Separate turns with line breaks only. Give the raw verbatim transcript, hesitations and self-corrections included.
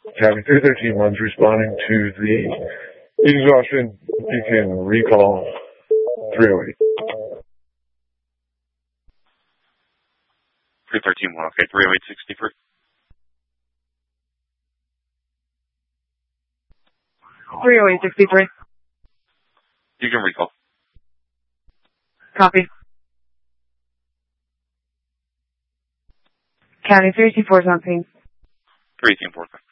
Cabin three thirteen one's responding to the exhaustion. You can recall three oh eight.
three thirteen one, okay, three oh eight sixty-three.
three oh eight sixty-three.
You can recall.
Copy. County three two four is on scene.
three eighteen four.